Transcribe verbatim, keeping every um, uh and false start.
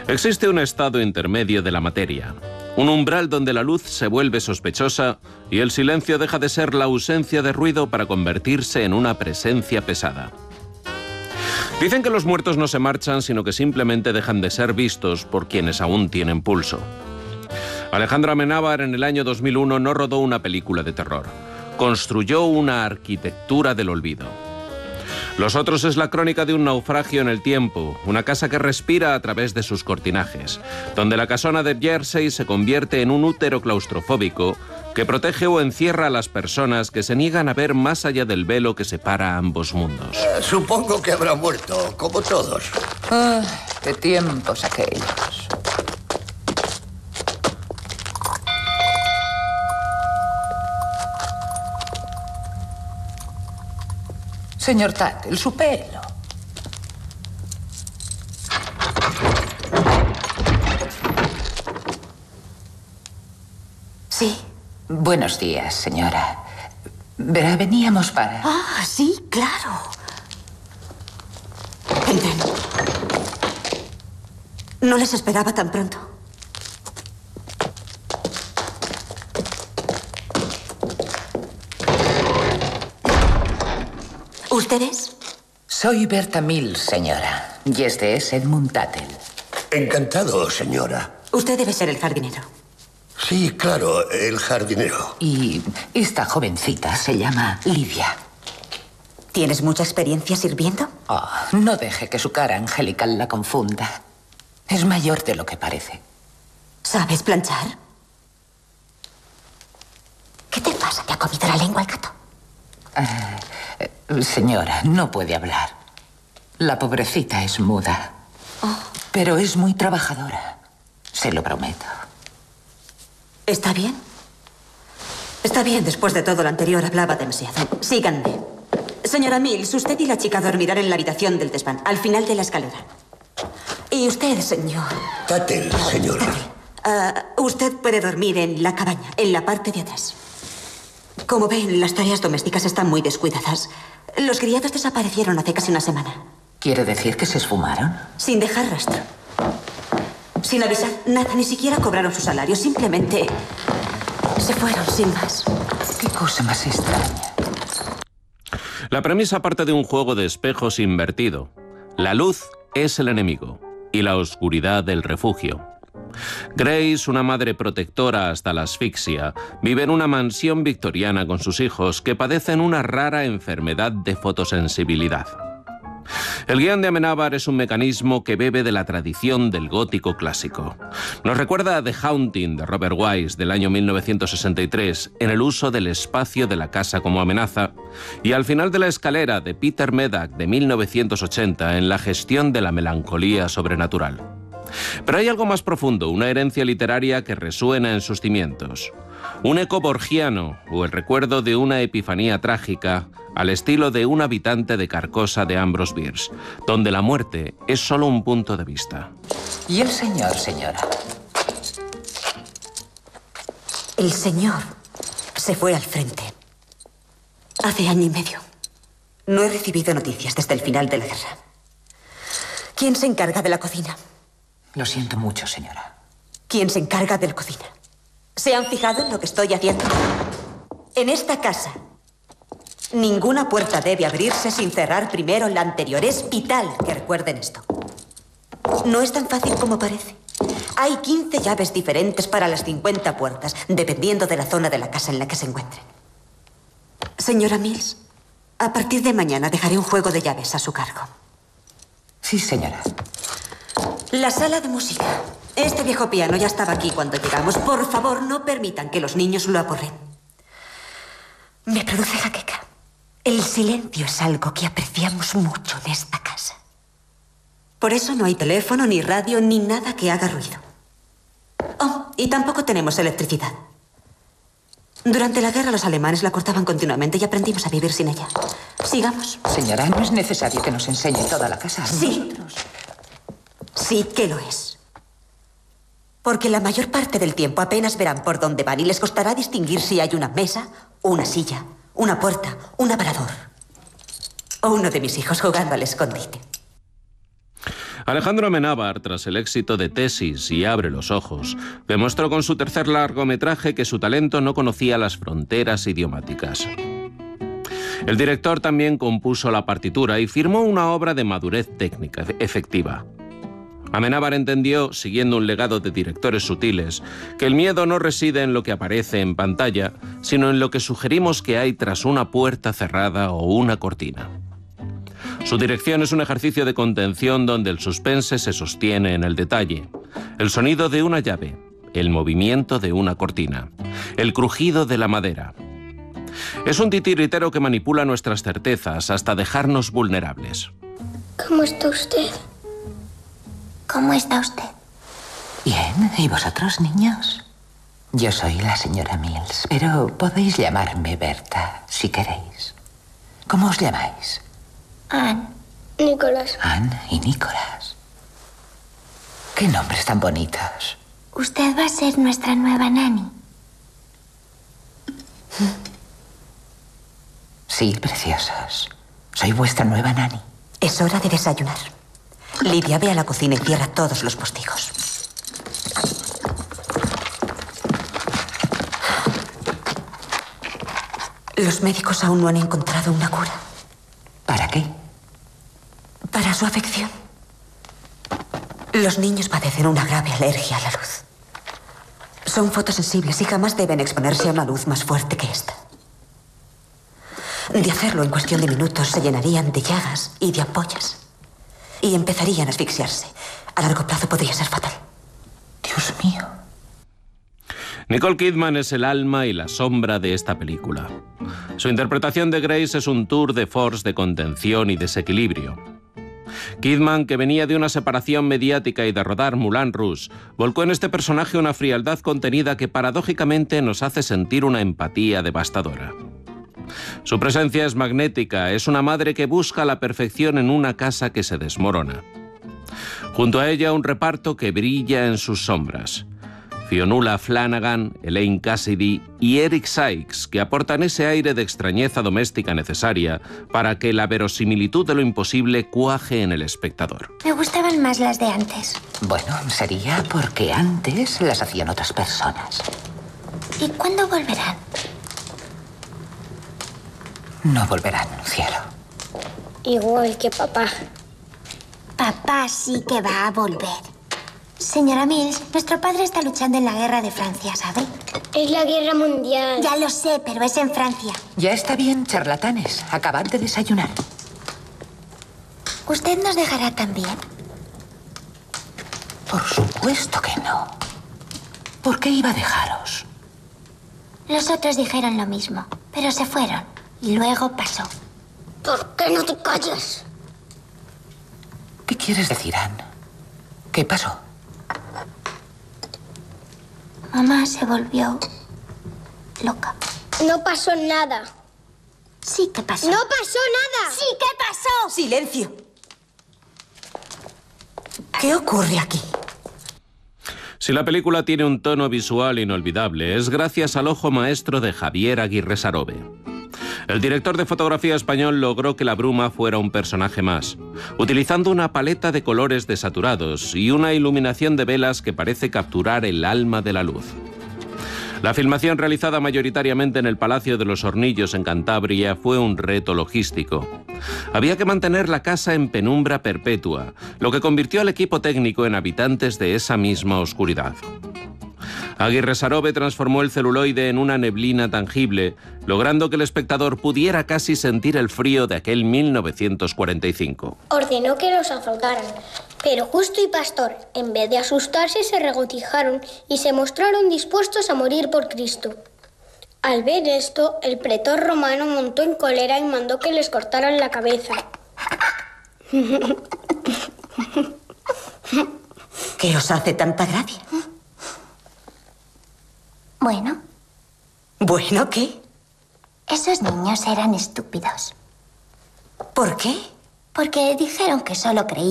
Existe un estado intermedio de la materia, un umbral donde la luz se vuelve sospechosa y el silencio deja de ser la ausencia de ruido para convertirse en una presencia pesada. Dicen que los muertos no se marchan, sino que simplemente dejan de ser vistos por quienes aún tienen pulso. Alejandro Amenábar en el año dos mil uno no rodó una película de terror, construyó una arquitectura del olvido. Los otros es la crónica de un naufragio en el tiempo, una casa que respira a través de sus cortinajes, donde la casona de Jersey se convierte en un útero claustrofóbico que protege o encierra a las personas que se niegan a ver más allá del velo que separa ambos mundos. Uh, supongo que habrá muerto, como todos. Ah, qué tiempos aquellos. Señor Tuttle, su pelo. Sí. Buenos días, señora. Verá, veníamos para... Ah, sí, claro. Entren. No les esperaba tan pronto. ¿Ustedes? Soy Berta Mills, señora. Y este es Edmund Tuttle. Encantado, señora. Usted debe ser el jardinero. Sí, claro, el jardinero. Y esta jovencita se llama Lidia. ¿Tienes mucha experiencia sirviendo? Oh, no deje que su cara angelical la confunda. Es mayor de lo que parece. ¿Sabes planchar? ¿Qué te pasa? ¿Te ha comido la lengua el gato? Uh, señora, no puede hablar. La pobrecita es muda. Oh. Pero es muy trabajadora. Se lo prometo. ¿Está bien? Está bien, después de todo lo anterior hablaba demasiado. Síganme. Señora Mills, usted y la chica dormirán en la habitación del desván, al final de la escalera. Y usted, señor... Tuttle, señora. Uh, usted puede dormir en la cabaña, en la parte de atrás. Como ven, las tareas domésticas están muy descuidadas. Los criados desaparecieron hace casi una semana. ¿Quiere decir que se esfumaron? Sin dejar rastro. Sin avisar, nada, ni siquiera cobraron su salario. Simplemente se fueron sin más. Qué cosa más extraña. La premisa parte de un juego de espejos invertido. La luz es el enemigo y la oscuridad el refugio. Grace, una madre protectora hasta la asfixia, vive en una mansión victoriana con sus hijos que padecen una rara enfermedad de fotosensibilidad. El guión de Amenábar es un mecanismo que bebe de la tradición del gótico clásico. Nos recuerda a The Haunting de Robert Wise del año mil novecientos sesenta y tres en el uso del espacio de la casa como amenaza y al final de la escalera de Peter Medak de mil novecientos ochenta en la gestión de la melancolía sobrenatural. Pero hay algo más profundo, una herencia literaria que resuena en sus cimientos. Un eco borgiano o el recuerdo de una epifanía trágica al estilo de Un habitante de Carcosa de Ambrose Bierce, donde la muerte es solo un punto de vista. ¿Y el señor, señora? El señor se fue al frente. Hace año y medio. No he recibido noticias desde el final de la guerra. ¿Quién se encarga de la cocina? Lo siento mucho, señora. ¿Quién se encarga de la cocina? ¿Se han fijado en lo que estoy haciendo? En esta casa, ninguna puerta debe abrirse sin cerrar primero la anterior. Es vital que recuerden esto. No es tan fácil como parece. Hay quince llaves diferentes para las cincuenta puertas, dependiendo de la zona de la casa en la que se encuentren. Señora Mills, a partir de mañana dejaré un juego de llaves a su cargo. Sí, señora. La sala de música. Este viejo piano ya estaba aquí cuando llegamos. Por favor, no permitan que los niños lo aporren. Me produce jaqueca. El silencio es algo que apreciamos mucho en esta casa. Por eso no hay teléfono, ni radio, ni nada que haga ruido. Oh, y tampoco tenemos electricidad. Durante la guerra los alemanes la cortaban continuamente y aprendimos a vivir sin ella. Sigamos. Señora, no es necesario que nos enseñe toda la casa. Sí. Nosotros. Sí que lo es. Porque la mayor parte del tiempo apenas verán por dónde van y les costará distinguir si hay una mesa, una silla, una puerta, un aparador. O uno de mis hijos jugando al escondite. Alejandro Amenábar, tras el éxito de Tesis y Abre los ojos, demostró con su tercer largometraje que su talento no conocía las fronteras idiomáticas. El director también compuso la partitura y firmó una obra de madurez técnica efectiva. Amenábar entendió, siguiendo un legado de directores sutiles, que el miedo no reside en lo que aparece en pantalla, sino en lo que sugerimos que hay tras una puerta cerrada o una cortina. Su dirección es un ejercicio de contención donde el suspense se sostiene en el detalle, el sonido de una llave, el movimiento de una cortina, el crujido de la madera. Es un titiritero que manipula nuestras certezas hasta dejarnos vulnerables. ¿Cómo está usted? ¿Cómo está usted? Bien, ¿y vosotros, niños? Yo soy la señora Mills, pero podéis llamarme Berta, si queréis. ¿Cómo os llamáis? Anne. Nicolás. Anne y Nicolás. ¿Qué nombres tan bonitos? Usted va a ser nuestra nueva nani. Sí, preciosos. Soy vuestra nueva nani. Es hora de desayunar. Lidia, ve a la cocina y cierra todos los postigos. Los médicos aún no han encontrado una cura. ¿Para qué? Para su afección. Los niños padecen una grave alergia a la luz. Son fotosensibles y jamás deben exponerse a una luz más fuerte que esta. De hacerlo, en cuestión de minutos se llenarían de llagas y de ampollas. Y empezarían a asfixiarse. A largo plazo podría ser fatal. Dios mío. Nicole Kidman es el alma y la sombra de esta película. Su interpretación de Grace es un tour de force de contención y desequilibrio. Kidman, que venía de una separación mediática y de rodar Moulin Rouge, volcó en este personaje una frialdad contenida que paradójicamente nos hace sentir una empatía devastadora. Su presencia es magnética, es una madre que busca la perfección en una casa que se desmorona. Junto a ella un reparto que brilla en sus sombras. Fionnuala Flanagan, Elaine Cassidy y Eric Sykes, que aportan ese aire de extrañeza doméstica necesaria para que la verosimilitud de lo imposible cuaje en el espectador. Me gustaban más las de antes. Bueno, sería porque antes las hacían otras personas. ¿Y cuándo volverán? No volverán, cielo. Igual que papá. Papá sí que va a volver. Señora Mills, nuestro padre está luchando en la guerra de Francia, ¿sabe? Es la guerra mundial. Ya lo sé, pero es en Francia. Ya está bien, charlatanes. Acabad de desayunar. ¿Usted nos dejará también? Por supuesto que no. ¿Por qué iba a dejaros? Los otros dijeron lo mismo, pero se fueron. Y luego pasó. ¿Por qué no te callas? ¿Qué quieres decir, Anne? ¿Qué pasó? Mamá se volvió loca. No pasó nada. Sí que pasó. ¡No pasó nada! ¡Sí que pasó! ¡Silencio! ¿Qué ocurre aquí? Si la película tiene un tono visual inolvidable, es gracias al ojo maestro de Javier Aguirre Sarobe. El director de fotografía español logró que la bruma fuera un personaje más, utilizando una paleta de colores desaturados y una iluminación de velas que parece capturar el alma de la luz. La filmación, realizada mayoritariamente en el Palacio de los Hornillos en Cantabria, fue un reto logístico. Había que mantener la casa en penumbra perpetua, lo que convirtió al equipo técnico en habitantes de esa misma oscuridad. Aguirre Sarobe transformó el celuloide en una neblina tangible, logrando que el espectador pudiera casi sentir el frío de aquel mil novecientos cuarenta y cinco. Ordenó que los azotaran, pero Justo y Pastor, en vez de asustarse, se regocijaron y se mostraron dispuestos a morir por Cristo. Al ver esto, el pretor romano montó en cólera y mandó que les cortaran la cabeza. ¿Qué os hace tanta gracia? Bueno. ¿Bueno qué? Esos niños eran estúpidos. ¿Por qué? Porque dijeron que solo creían